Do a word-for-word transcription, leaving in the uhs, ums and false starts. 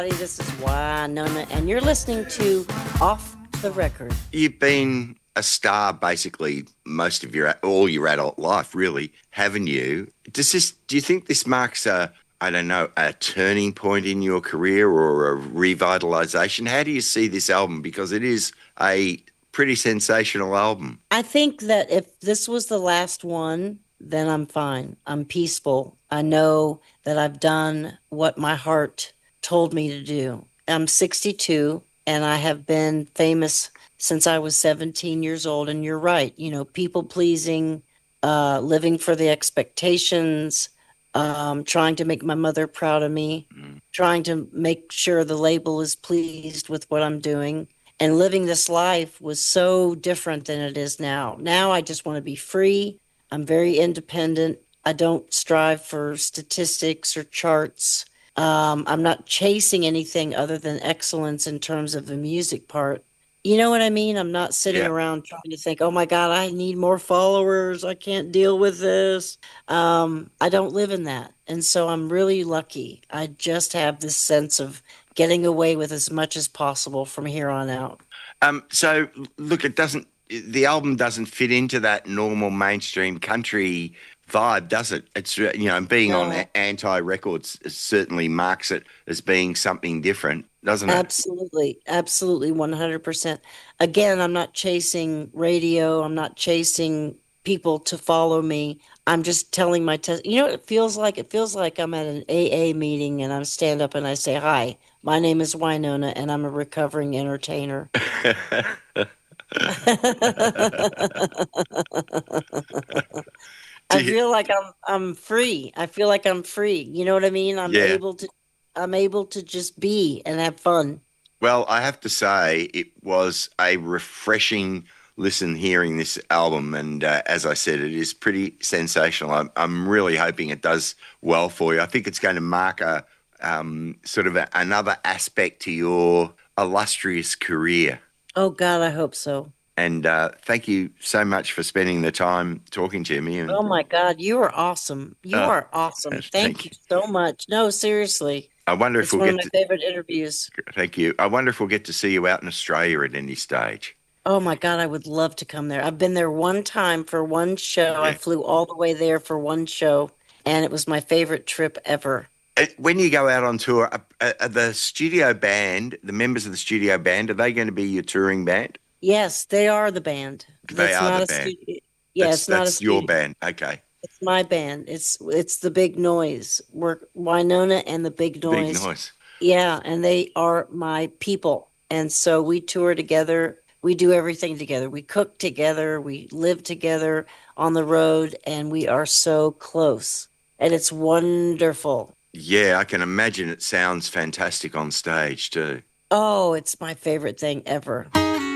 This is Wynonna, and you're listening to Off the Record. You've been a star basically most of your all your adult life, really, haven't you? Does this? Do you think this marks a, I don't know, a turning point in your career or a revitalization? How do you see this album? Because it is a pretty sensational album. I think that if this was the last one, then I'm fine. I'm peaceful. I know that I've done what my heart told me to do. I'm sixty-two and I have been famous since I was seventeen years old. And you're right, you know, people pleasing, uh, living for the expectations, um, trying to make my mother proud of me, mm. trying to make sure the label is pleased with what I'm doing. And living this life was so different than it is now. Now I just want to be free. I'm very independent. I don't strive for statistics or charts. Um, I'm not chasing anything other than excellence in terms of the music part. You know what I mean? I'm not sitting yeah. around trying to think, oh my God, I need more followers. I can't deal with this. Um, I don't live in that. And so I'm really lucky. I just have this sense of getting away with as much as possible from here on out. Um, so look, it doesn't, the album doesn't fit into that normal mainstream country vibe, does it? It's, you know, being no. on Anti Records certainly marks it as being something different, doesn't it? Absolutely. Absolutely. one hundred percent. Again, I'm not chasing radio. I'm not chasing people to follow me. I'm just telling my test. You know what it feels like? It feels like I'm at an A A meeting and I stand up and I say, hi, my name is Wynonna and I'm a recovering entertainer. I feel like I'm I'm free. I feel like I'm free. You know what I mean? I'm yeah. able to I'm able to just be and have fun. Well, I have to say it was a refreshing listen hearing this album, and uh, as I said, it is pretty sensational. I'm I'm really hoping it does well for you. I think it's going to mark a um, sort of a, another aspect to your illustrious career. Oh God, I hope so. And uh, thank you so much for spending the time talking to me. And, oh, my God. You are awesome. You uh, are awesome. Thank, thank you so much. No, seriously. I wonder it's if we'll one get of my to, favorite interviews. Thank you. I wonder if we'll get to see you out in Australia at any stage. Oh, my God. I would love to come there. I've been there one time for one show. Yeah. I flew all the way there for one show, and it was my favorite trip ever. When you go out on tour, are, are the studio band, the members of the studio band, are they going to be your touring band? Yes, they are the band. They that's are not the a band. Studio. Yeah, that's, it's not that's a your studio. band. Okay. It's my band. It's it's the Big Noise. We're Wynonna and the Big Noise. Big Noise. Yeah, and they are my people. And so we tour together. We do everything together. We cook together. We live together on the road, and we are so close. And it's wonderful. Yeah, I can imagine it sounds fantastic on stage too. Oh, it's my favorite thing ever.